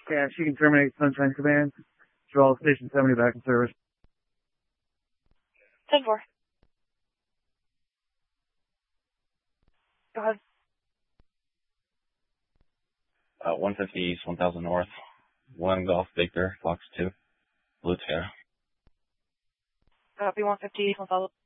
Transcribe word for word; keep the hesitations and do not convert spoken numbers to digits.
Yeah, she can terminate Sunshine Command. Draw Station seventy back in service. ten four. Go ahead. Uh, one fifty East, one thousand North. one Golf Victor, Fox two. Blue Terra. Copy one fifty East, one thousand.